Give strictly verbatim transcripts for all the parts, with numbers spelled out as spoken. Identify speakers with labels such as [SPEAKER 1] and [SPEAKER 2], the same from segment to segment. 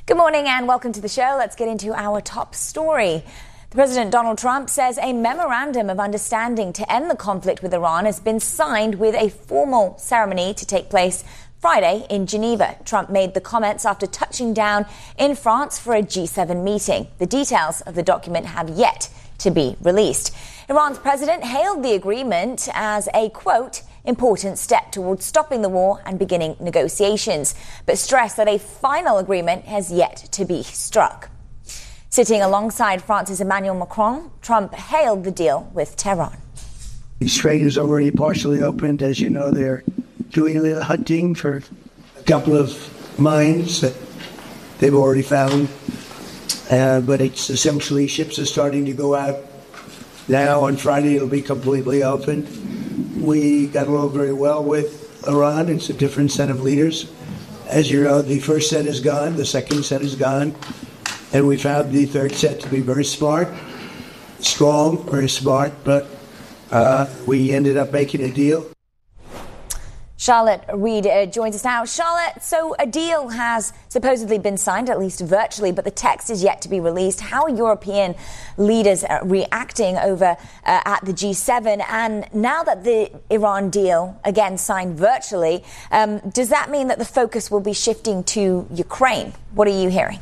[SPEAKER 1] Good morning and welcome to the show. Let's get into our top story. President Donald Trump says a memorandum of understanding to end the conflict with Iran has been signed with a formal ceremony to take place Friday in Geneva. Trump made the comments after touching down in France for a G seven meeting. The details of the document have yet to be released. Iran's president hailed the agreement as a, quote, important step towards stopping the war and beginning negotiations, but stressed that a final agreement has yet to be struck. Sitting alongside France's Emmanuel Macron, Trump hailed the deal with Tehran.
[SPEAKER 2] The strait is already partially opened. As you know, they're doing a little hunting for a couple of mines that they've already found. Uh, but it's essentially ships are starting to go out now. On Friday, it'll be completely open. We got along very well with Iran. It's a different set of leaders. As you know, the first set is gone. The second set is gone. And we found the third set to be very smart, strong, very smart. But uh, we ended up making a deal.
[SPEAKER 1] Charlotte Reed uh, joins us now. Charlotte, so a deal has supposedly been signed, at least virtually, but the text is yet to be released. How are European leaders uh, reacting over uh, at the G seven? And now that the Iran deal, again, signed virtually, um, does that mean that the focus will be shifting to Ukraine? What are you hearing?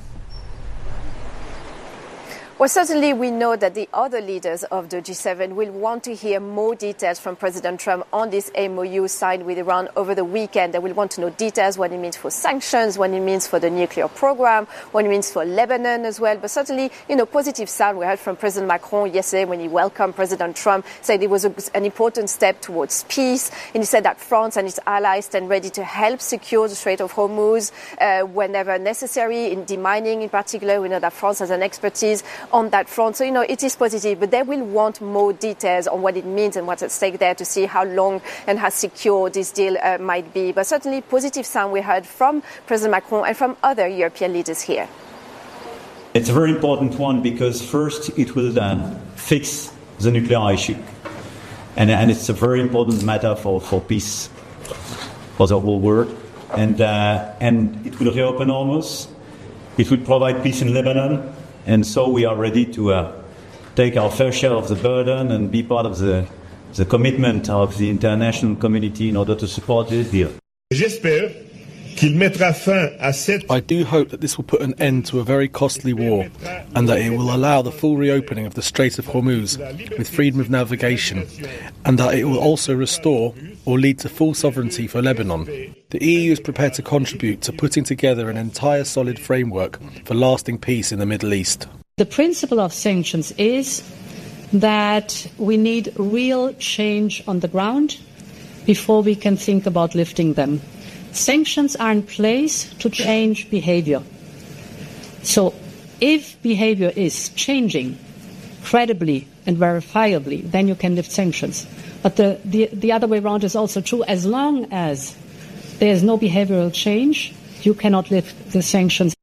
[SPEAKER 3] Well, certainly we know that the other leaders of the G seven will want to hear more details from President Trump on this M O U signed with Iran over the weekend. They will want to know details, what it means for sanctions, what it means for the nuclear program, what it means for Lebanon as well. But certainly, you know, positive sound we heard from President Macron yesterday when he welcomed President Trump, said it was a, an important step towards peace. And he said that France and its allies stand ready to help secure the Strait of Hormuz uh, whenever necessary, in demining in particular. We know that France has an expertise on that front. So, you know, it is positive, but they will want more details on what it means and what's at stake there to see how long and how secure this deal uh, might be. But certainly positive sound we heard from President Macron and from other European leaders here.
[SPEAKER 4] It's a very important one because first it will uh, fix the nuclear issue. And, and it's a very important matter for, for peace for the whole world. And, uh, and it will reopen Hormuz. It will provide peace in Lebanon. And so we are ready to uh, take our fair share of the burden and be part of the, the commitment of the international community in order to support this deal.
[SPEAKER 5] I do hope that this will put an end to a very costly war and that it will allow the full reopening of the Strait of Hormuz with freedom of navigation, and that it will also restore or lead to full sovereignty for Lebanon. The E U is prepared to contribute to putting together an entire solid framework for lasting peace in the Middle East.
[SPEAKER 6] The principle of sanctions is that we need real change on the ground before we can think about lifting them. Sanctions are in place to change behavior. So if behavior is changing credibly and verifiably, then you can lift sanctions. But the, the, the other way around is also true. As long as there is no behavioral change, you cannot lift the sanctions.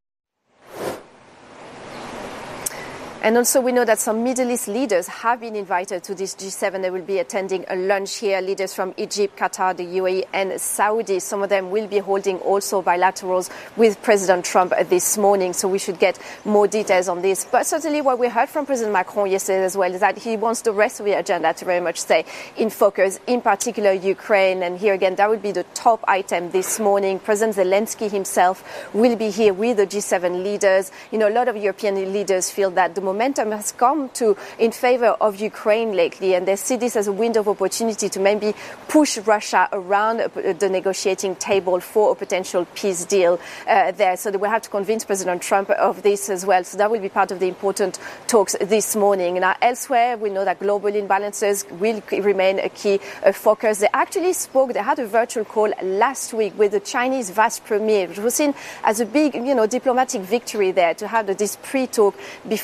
[SPEAKER 3] And also we know that some Middle East leaders have been invited to this G seven. They will be attending a lunch here. Leaders from Egypt, Qatar, the U A E and Saudi. Some of them will be holding also bilaterals with President Trump this morning. So we should get more details on this. But certainly what we heard from President Macron yesterday as well is that he wants the rest of the agenda to very much stay in focus, in particular Ukraine. And here again, that would be the top item this morning. President Zelensky himself will be here with the G seven leaders. You know, a lot of European leaders feel that the momentum has come to in favor of Ukraine lately, and they see this as a window of opportunity to maybe push Russia around the negotiating table for a potential peace deal uh, there. So they will have to convince President Trump of this as well. So that will be part of the important talks this morning. Now, elsewhere, we know that global imbalances will remain a key uh, focus. They actually spoke, they had a virtual call last week with the Chinese vice premier, which was seen as a big, you know, diplomatic victory there to have this pre-talk before the G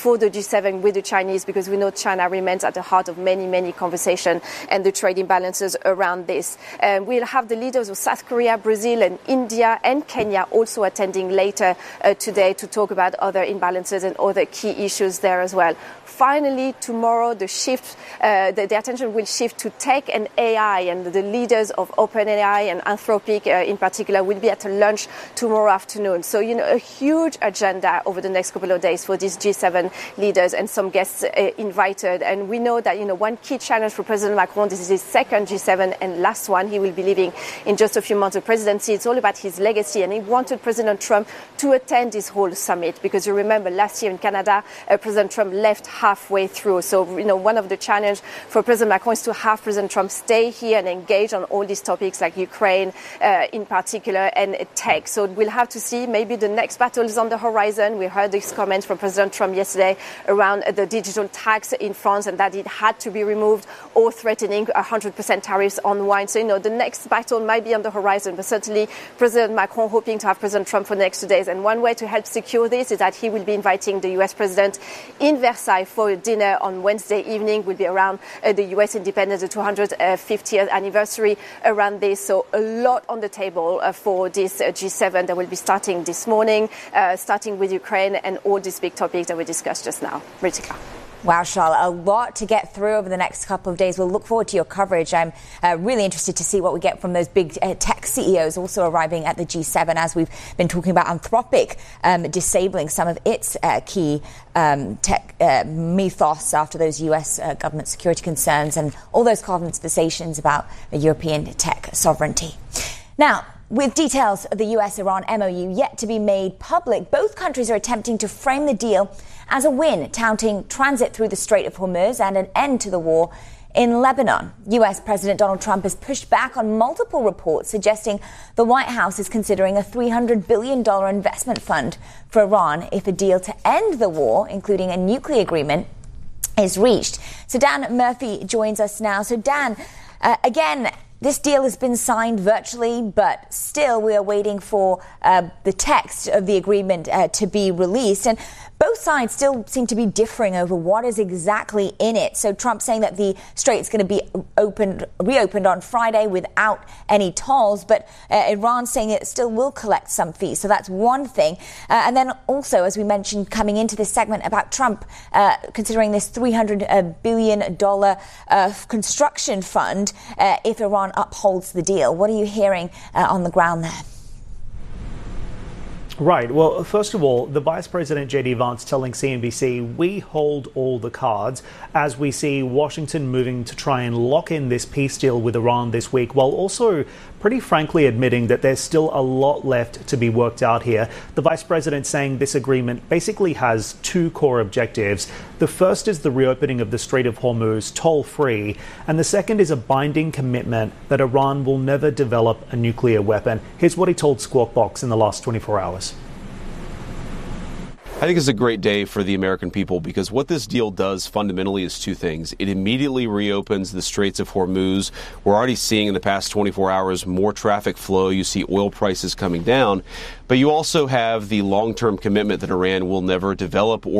[SPEAKER 3] seven with the Chinese, because we know China remains at the heart of many, many conversations and the trade imbalances around this. Um, we'll have the leaders of South Korea, Brazil and India and Kenya also attending later uh, today to talk about other imbalances and other key issues there as well. Finally, tomorrow, the shift, uh, the, the attention will shift to tech and A I, and the leaders of OpenAI and Anthropic uh, in particular will be at a lunch tomorrow afternoon. So, you know, a huge agenda over the next couple of days for these G seven leaders and some guests uh, invited. And we know that, you know, one key challenge for President Macron, this is his second G seven and last one. He will be leaving in just a few months of presidency. It's all about his legacy, and he wanted President Trump to attend this whole summit, because you remember last year in Canada, uh, President Trump left halfway through. So, you know, one of the challenges for President Macron is to have President Trump stay here and engage on all these topics like Ukraine uh, in particular and tech. So we'll have to see. Maybe the next battle is on the horizon. We heard these comments from President Trump yesterday around the digital tax in France and that it had to be removed, or threatening one hundred percent tariffs on wine. So, you know, the next battle might be on the horizon, but certainly President Macron hoping to have President Trump for the next two days. And one way to help secure this is that he will be inviting the U S president in Versailles for a dinner on Wednesday evening. Will be around uh, the U S independence, the two hundred fiftieth anniversary around this. So a lot on the table uh, for this uh, G seven that will be starting this morning, uh, starting with Ukraine and all these big topics that we discussed just now. Ritika.
[SPEAKER 1] Wow, Charlotte, a lot to get through over the next couple of days. We'll look forward to your coverage. I'm uh, really interested to see what we get from those big uh, tech C E Os also arriving at the G seven, as we've been talking about Anthropic um, disabling some of its uh, key um, tech uh, mythos after those U S uh, government security concerns and all those conversations about the European tech sovereignty. Now, with details of the U S-Iran M O U yet to be made public, both countries are attempting to frame the deal as a win, touting transit through the Strait of Hormuz and an end to the war in Lebanon. U S President Donald Trump has pushed back on multiple reports suggesting the White House is considering a three hundred billion dollars investment fund for Iran if a deal to end the war, including a nuclear agreement, is reached. So Dan Murphy joins us now. So Dan, uh, again, this deal has been signed virtually, but still we are waiting for uh, the text of the agreement uh, to be released. And both sides still seem to be differing over what is exactly in it. So Trump saying that the strait is going to be opened, reopened on Friday without any tolls, but uh, Iran saying it still will collect some fees. So that's one thing. Uh, and then also, as we mentioned coming into this segment, about Trump uh, considering this three hundred billion dollars uh, construction fund uh, if Iran upholds the deal. What are you hearing uh, on the ground there?
[SPEAKER 7] Right. Well, first of all, the Vice President J D Vance telling C N B C, we hold all the cards, as we see Washington moving to try and lock in this peace deal with Iran this week, while also pretty frankly admitting that there's still a lot left to be worked out here. The Vice President saying this agreement basically has two core objectives. The first is the reopening of the Strait of Hormuz toll-free, and the second is a binding commitment that Iran will never develop a nuclear weapon. Here's what he told Squawk Box in the last twenty-four hours.
[SPEAKER 8] I think it's a great day for the American people, because what this deal does fundamentally is two things. It immediately reopens the Straits of Hormuz. We're already seeing in the past twenty-four hours more traffic flow. You see oil prices coming down. But you also have the long-term commitment that Iran will never develop or